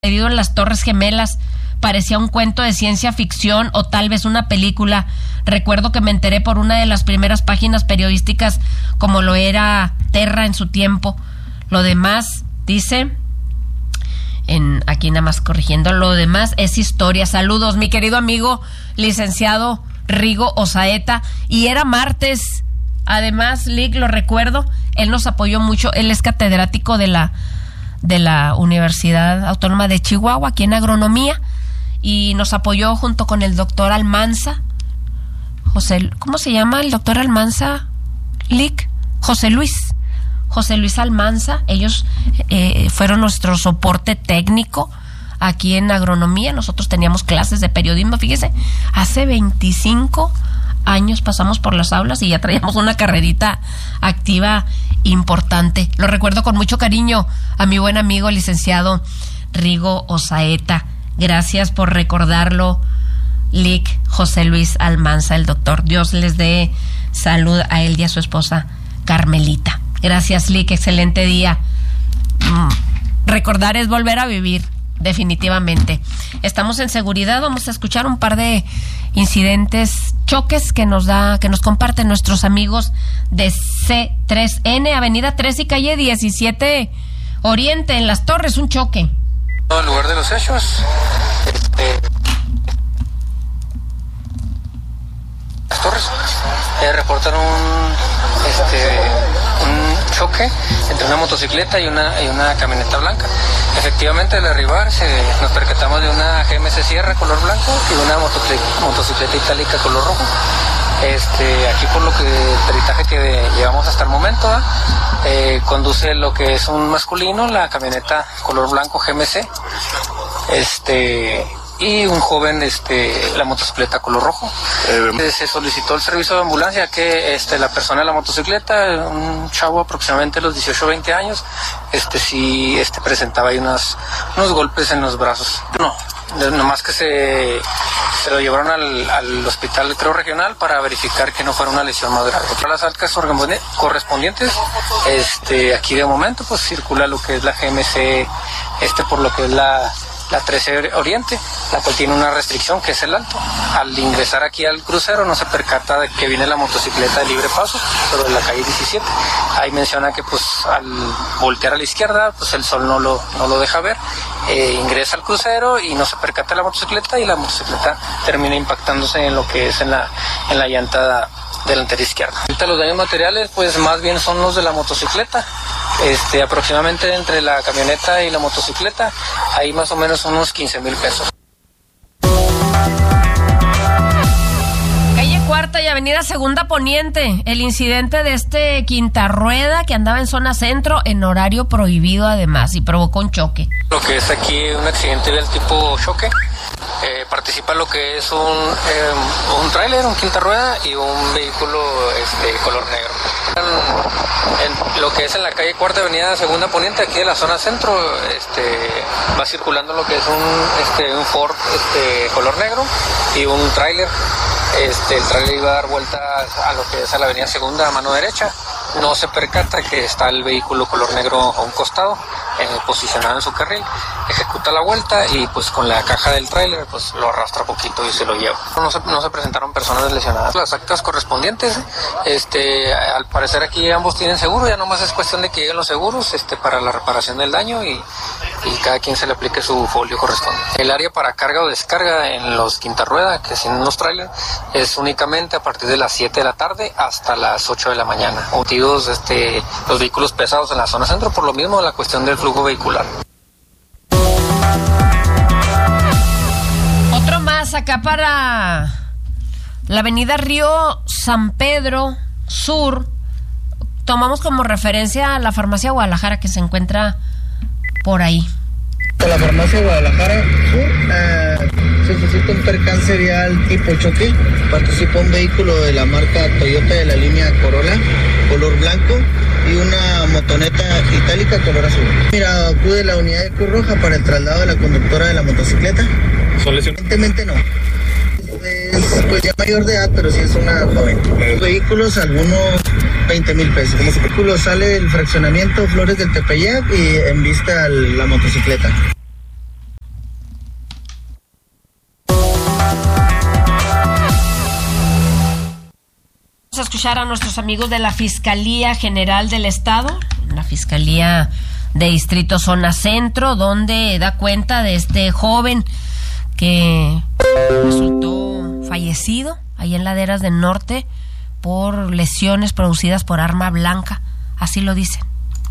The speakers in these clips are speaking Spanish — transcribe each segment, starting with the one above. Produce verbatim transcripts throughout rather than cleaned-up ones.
sucedido en las Torres Gemelas parecía un cuento de ciencia ficción o tal vez una película. Recuerdo que me enteré por una de las primeras páginas periodísticas, como lo era Terra en su tiempo. Lo demás, dice, en aquí nada más corrigiendo, lo demás es historia. Saludos, mi querido amigo licenciado Rigo Osaeta. Y era martes, además, Lick, lo recuerdo, él nos apoyó mucho. Él es catedrático de la de la Universidad Autónoma de Chihuahua, aquí en agronomía, y nos apoyó junto con el doctor Almanza, José, ¿cómo se llama el doctor Almanza, Lick? José Luis, José Luis Almanza. Ellos eh, fueron nuestro soporte técnico aquí en agronomía. Nosotros teníamos clases de periodismo, fíjese, hace veinticinco años pasamos por las aulas y ya traíamos una carrerita activa importante. Lo recuerdo con mucho cariño a mi buen amigo licenciado Rigo Osaeta. Gracias por recordarlo, Lick. José Luis Almanza, el doctor. Dios les dé salud a él y a su esposa Carmelita. Gracias, Lick. Excelente día. Mm. Recordar es volver a vivir, definitivamente. Estamos en seguridad. Vamos a escuchar un par de incidentes, choques que nos da, que nos comparten nuestros amigos de C tres N, Avenida tres y calle diecisiete Oriente, en Las Torres, un choque. En el lugar de los hechos, este, Las Torres, eh, reportaron un, este, un choque entre una motocicleta y una, y una camioneta blanca. Efectivamente, al arribar se, nos percatamos de una G M C Sierra color blanco y una motocicleta, motocicleta itálica color rojo. Este, aquí por lo que el peritaje que llevamos hasta el momento, eh, conduce lo que es un masculino, la camioneta color blanco G M C, este, y un joven, este, la motocicleta color rojo. Eh, se solicitó el servicio de ambulancia que este, la persona de la motocicleta, un chavo aproximadamente de los dieciocho a veinte años, este sí este, presentaba ahí unas, unos golpes en los brazos. No, nomás que se, se lo llevaron al, al hospital, creo, regional, para verificar que no fuera una lesión más grave. Para las alcas correspondientes, este, aquí de momento pues circula lo que es la G M C, este por lo que es la la trece Oriente, la cual tiene una restricción que es el alto. Al ingresar aquí al crucero no se percata de que viene la motocicleta de libre paso sobre la calle diecisiete. Ahí menciona que pues al voltear a la izquierda pues el sol no lo, no lo deja ver. Eh, ingresa al crucero y no se percata de la motocicleta y la motocicleta termina impactándose en lo que es en la, en la llanta delantera izquierda. Ahorita los daños materiales pues más bien son los de la motocicleta. Este, aproximadamente entre la camioneta y la motocicleta hay más o menos unos quince mil pesos. Calle Cuarta y Avenida Segunda Poniente, el incidente de este quinta rueda que andaba en zona centro en horario prohibido además y provocó un choque. Lo que es aquí un accidente del tipo choque. Eh, participa lo que es un, eh, un tráiler, un quinta rueda y un vehículo este, color negro. En, en lo que es en la calle Cuarta Avenida Segunda Poniente, aquí en la zona centro, este, va circulando lo que es un, este, un Ford este, color negro y un tráiler. Este, el tráiler iba a dar vuelta a lo que es a la Avenida Segunda a mano derecha. No se percata que está el vehículo color negro a un costado, eh, posicionado en su carril. Ejecuta la vuelta y pues con la caja del tráiler pues lo arrastra poquito y se lo lleva. No se, no se presentaron personas lesionadas. Las actas correspondientes, este, al parecer aquí ambos tienen seguro, ya nomás es cuestión de que lleguen los seguros este, para la reparación del daño y, y cada quien se le aplique su folio correspondiente. El área para carga o descarga en los quinta rueda, que son los trailers, es únicamente a partir de las siete de la tarde hasta las ocho de la mañana. Motivos, este, los vehículos pesados en la zona centro, por lo mismo la cuestión del flujo vehicular. Otro más acá para la avenida Río San Pedro Sur. Tomamos como referencia a la farmacia Guadalajara que se encuentra por ahí. La farmacia Guadalajara Sur eh, se suscita un percance vial tipo choque. Participa un vehículo de la marca Toyota de la línea Corolla, color blanco, y una motoneta itálica color azul. Mira, acude la unidad de Cruz Roja para el traslado de la conductora de la motocicleta. Evidentemente no. Es pues ya mayor de edad, pero sí es una joven. Los vehículos, algunos veinte mil pesos. Como su vehículo sale del fraccionamiento Flores del Tepeyac y en vista a la motocicleta. escuchar a nuestros amigos de la Fiscalía General del Estado, la Fiscalía de Distrito Zona Centro, donde da cuenta de este joven que resultó fallecido ahí en Laderas del Norte por lesiones producidas por arma blanca. Así lo dicen.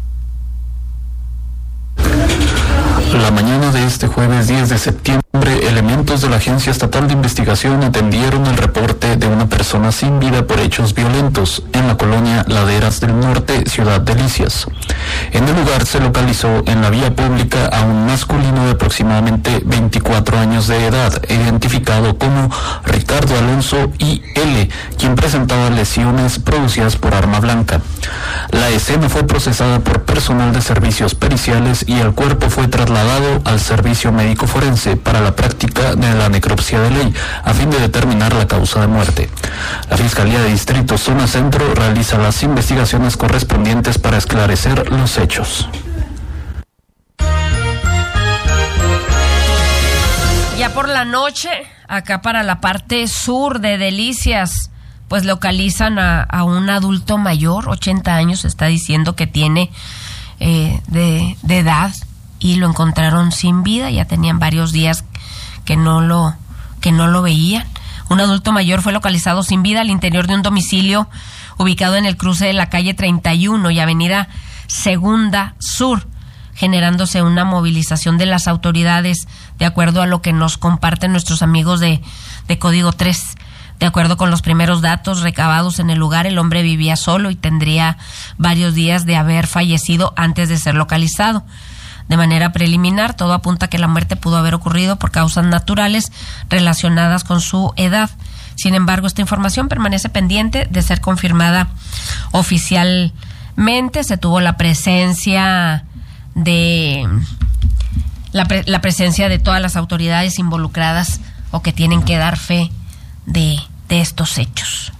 La mañana de este jueves diez de septiembre, elementos de la Agencia Estatal de Investigación atendieron el reporte de una persona sin vida por hechos violentos en la colonia Laderas del Norte, Ciudad Delicias. En el lugar se localizó en la vía pública a un masculino de aproximadamente veinticuatro años de edad, identificado como Ricardo Alonso I L, quien presentaba lesiones producidas por arma blanca. La escena fue procesada por personal de servicios periciales y el cuerpo fue trasladado al servicio médico forense para la práctica de la necropsia de ley a fin de determinar la causa de muerte. La Fiscalía de Distrito Zona Centro realiza las investigaciones correspondientes para esclarecer los hechos. Ya por la noche, acá para la parte sur de Delicias, pues localizan a, a un adulto mayor, ochenta años, está diciendo que tiene eh, de, de edad, y lo encontraron sin vida. Ya tenían varios días que no lo que no lo veían. Un adulto mayor fue localizado sin vida al interior de un domicilio ubicado en el cruce de la calle treinta y uno y avenida Segunda Sur, generándose una movilización de las autoridades, de acuerdo a lo que nos comparten nuestros amigos de, de Código tres. De acuerdo con los primeros datos recabados en el lugar, el hombre vivía solo y tendría varios días de haber fallecido antes de ser localizado. De manera preliminar, todo apunta a que la muerte pudo haber ocurrido por causas naturales relacionadas con su edad. Sin embargo, esta información permanece pendiente de ser confirmada oficialmente. Se tuvo la presencia de la, pre, la presencia de todas las autoridades involucradas o que tienen que dar fe de, de estos hechos.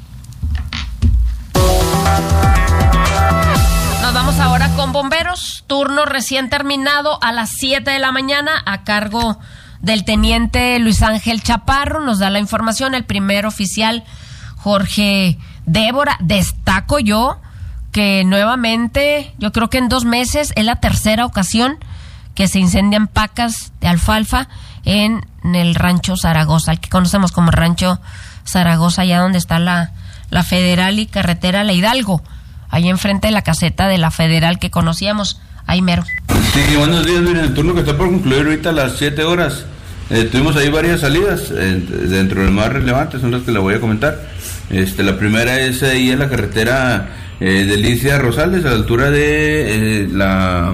Nos vamos ahora con bomberos, turno recién terminado a las siete de la mañana a cargo del teniente Luis Ángel Chaparro. Nos da la información el primer oficial Jorge Débora. Destaco yo que nuevamente, yo creo que en dos meses es la tercera ocasión que se incendian pacas de alfalfa en, en el rancho Zaragoza, el que conocemos como rancho Zaragoza, allá donde está la, la Federal y carretera La Hidalgo. Ahí enfrente de la caseta de la Federal que conocíamos, ahí mero. Sí, buenos días, miren, el turno que está por concluir ahorita a las siete horas, eh, tuvimos ahí varias salidas, eh, dentro de las más relevantes son las que le voy a comentar. Este, la primera es ahí en la carretera eh, Delicias Rosales, a la altura de eh, la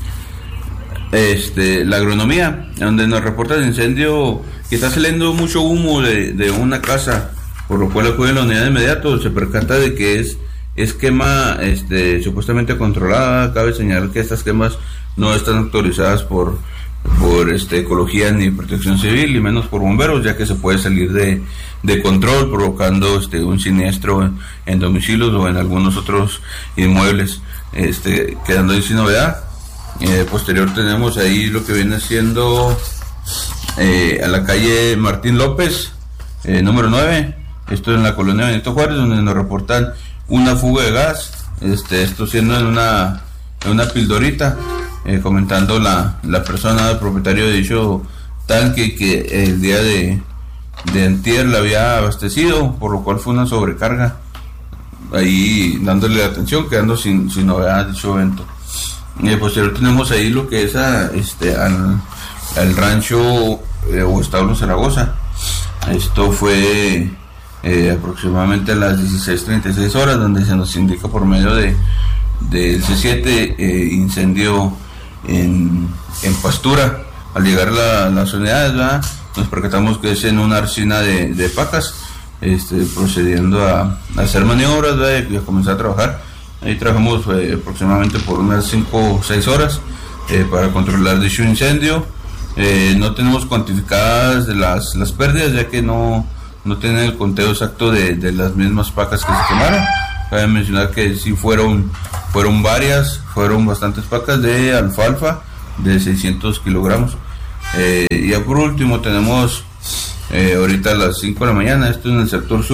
este, la agronomía, donde nos reporta el incendio que está saliendo mucho humo de, de una casa, por lo cual acude la unidad de inmediato, se percata de que es es quema este, supuestamente controlada. Cabe señalar que estas quemas no están autorizadas por por este Ecología ni Protección Civil, y menos por bomberos, ya que se puede salir de, de control, provocando este un siniestro en, en domicilios o en algunos otros inmuebles, este quedando ahí sin novedad. Eh, posterior tenemos ahí lo que viene siendo eh, a la calle Martín López, eh, número nueve, esto en la colonia Benito Juárez, donde nos reportan una fuga de gas, este esto siendo en una, en una pildorita, eh, comentando la, la persona, el propietario de dicho tanque, que el día de, de antier la había abastecido, por lo cual fue una sobrecarga, ahí dándole atención, quedando sin, sin novedad de dicho evento. Y posterior tenemos ahí lo que es a, este al, al rancho eh, o establo Zaragoza. Esto fue Eh, aproximadamente a las dieciséis treinta y seis horas, donde se nos indica por medio de del C siete eh, incendio en, en pastura. Al llegar la, las unidades, ¿verdad?, nos percatamos que es en una arcina de, de pacas, este, procediendo a, a hacer maniobras, ¿verdad?, y a comenzar a trabajar. Ahí trabajamos eh, aproximadamente por unas cinco o seis horas eh, para controlar dicho incendio. Eh, no tenemos cuantificadas las, las pérdidas, ya que no no tienen el conteo exacto de, de las mismas pacas que se quemaron. Cabe mencionar que sí fueron fueron varias, fueron bastantes pacas de alfalfa de seiscientos kilogramos. Eh, y ya por último tenemos eh, ahorita a las cinco de la mañana, esto en el sector sur,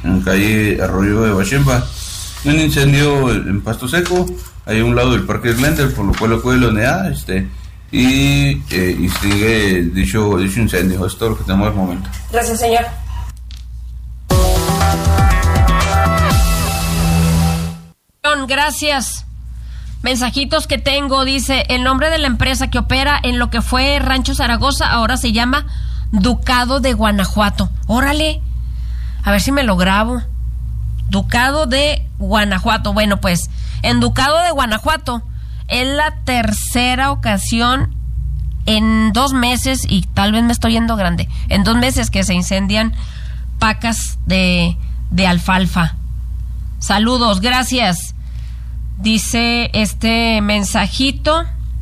en calle Arroyo de Bachemba. Un incendio en pasto seco, ahí a un lado del Parque Glendale, por lo cual acude la unidad este, y eh, extingue dicho, dicho incendio. Es todo lo que tenemos al momento. Gracias, señor. Gracias. Mensajitos que tengo, dice, el nombre de la empresa que opera en lo que fue Rancho Zaragoza ahora se llama Ducado de Guanajuato. Órale, a ver si me lo grabo. Ducado de Guanajuato. Bueno, pues en Ducado de Guanajuato es la tercera ocasión en dos meses, y tal vez me estoy yendo grande, en dos meses que se incendian pacas de, de alfalfa. Saludos, gracias. Dice este mensajito: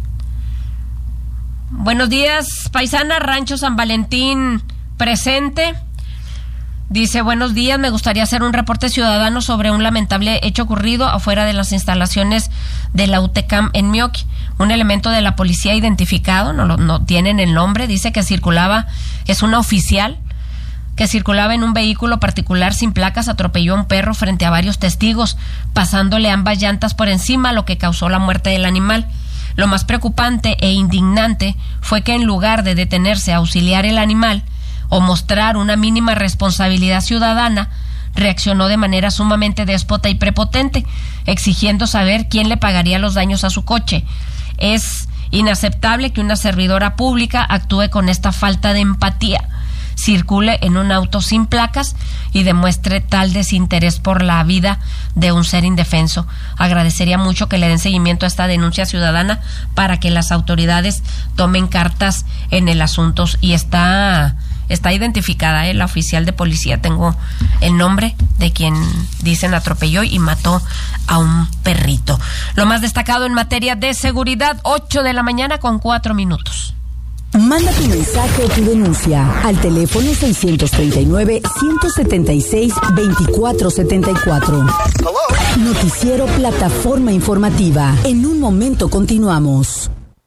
buenos días, paisana, Rancho San Valentín presente. Dice, buenos días, me gustaría hacer un reporte ciudadano sobre un lamentable hecho ocurrido afuera de las instalaciones de la U T C A M en Mioqui. Un elemento de la policía identificado, no, no tienen el nombre, dice que circulaba, es una oficial, que circulaba en un vehículo particular sin placas, atropelló a un perro frente a varios testigos, pasándole ambas llantas por encima, lo que causó la muerte del animal. Lo más preocupante e indignante fue que en lugar de detenerse a auxiliar el animal o mostrar una mínima responsabilidad ciudadana, reaccionó de manera sumamente déspota y prepotente, exigiendo saber quién le pagaría los daños a su coche. Es inaceptable que una servidora pública actúe con esta falta de empatía, circule en un auto sin placas y demuestre tal desinterés por la vida de un ser indefenso. Agradecería mucho que le den seguimiento a esta denuncia ciudadana para que las autoridades tomen cartas en el asunto. Y está está identificada, ¿eh? La oficial de policía, tengo el nombre de quien dicen atropelló y mató a un perrito. Lo más destacado en materia de seguridad, ocho de la mañana con cuatro minutos. Manda tu mensaje o tu denuncia al teléfono seiscientos treinta y nueve, ciento setenta y seis, veinticuatro setenta y cuatro. Noticiero Plataforma Informativa. En un momento continuamos.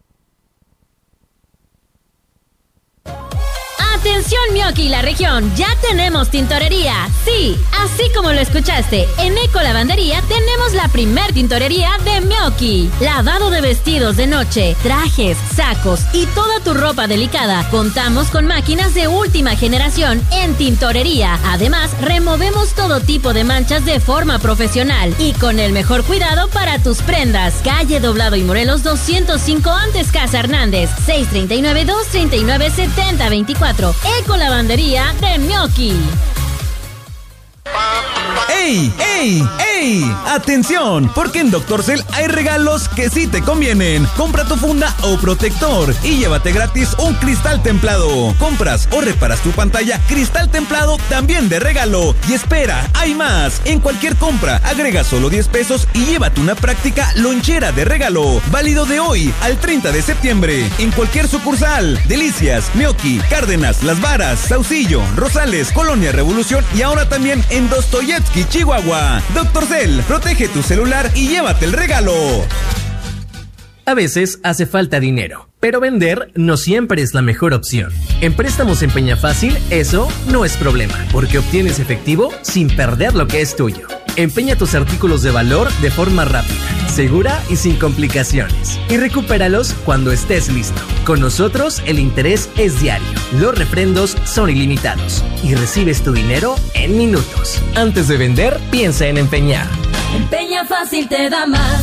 Atención Mioqui y la región, ya tenemos tintorería. Sí, así como lo escuchaste, en Eco Lavandería tenemos la primer tintorería de Mioqui. Lavado de vestidos de noche, trajes, sacos y toda tu ropa delicada. Contamos con máquinas de última generación en tintorería. Además, removemos todo tipo de manchas de forma profesional y con el mejor cuidado para tus prendas. Calle Doblado y Morelos doscientos cinco antes Casa Hernández, seis tres nueve, dos tres nueve, siete cero dos cuatro. Eco Lavandería de Mioqui. ¡Ey! ¡Ey! ¡Ey! ¡Atención! Porque en Doctor Cel hay regalos que sí te convienen. Compra tu funda o protector y llévate gratis un cristal templado. Compras o reparas tu pantalla, cristal templado también de regalo. Y espera, hay más. En cualquier compra, agrega solo diez pesos y llévate una práctica lonchera de regalo. Válido de hoy al treinta de septiembre. En cualquier sucursal. Delicias, Mioqui, Cárdenas, Las Varas, Saucillo, Rosales, Colonia Revolución y ahora también en Dostoyevsky, Chihuahua. Doctor Cel, protege tu celular y llévate el regalo. A veces hace falta dinero, pero vender no siempre es la mejor opción. En Préstamos en Peñafácil, eso no es problema, porque obtienes efectivo sin perder lo que es tuyo. Empeña tus artículos de valor de forma rápida, segura y sin complicaciones. Y recupéralos cuando estés listo. Con nosotros el interés es diario. Los refrendos son ilimitados. Y recibes tu dinero en minutos. Antes de vender, piensa en empeñar. Empeña Fácil te da más.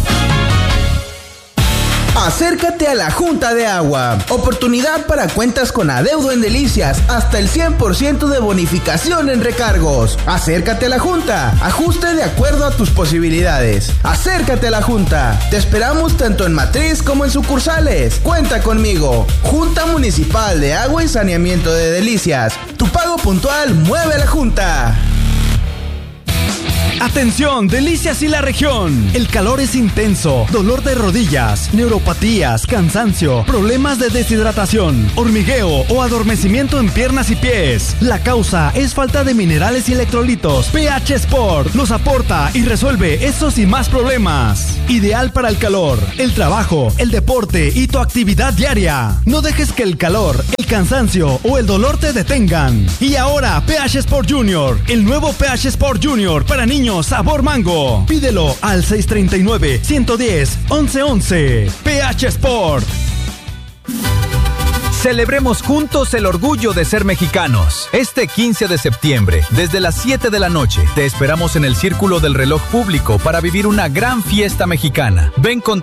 Acércate a la Junta de Agua. Oportunidad para cuentas con adeudo en Delicias. Hasta el cien por ciento de bonificación en recargos. Acércate a la Junta. Ajuste de acuerdo a tus posibilidades. Acércate a la Junta. Te esperamos tanto en matriz como en sucursales. Cuenta conmigo. Junta Municipal de Agua y Saneamiento de Delicias. Tu pago puntual mueve a la Junta. Atención, Delicias y la región. El calor es intenso, dolor de rodillas, neuropatías, cansancio, problemas de deshidratación, hormigueo o adormecimiento en piernas y pies. La causa es falta de minerales y electrolitos. pH Sport los aporta y resuelve esos y más problemas. Ideal para el calor, el trabajo, el deporte y tu actividad diaria. No dejes que el calor, el cansancio o el dolor te detengan. Y ahora pH Sport Junior, el nuevo pH Sport Junior para niños sabor mango. Pídelo al seis tres nueve, uno uno cero, once once. pH Sport. Celebremos juntos el orgullo de ser mexicanos. Este quince de septiembre, desde las siete de la noche, te esperamos en el Círculo del Reloj Público para vivir una gran fiesta mexicana. Ven con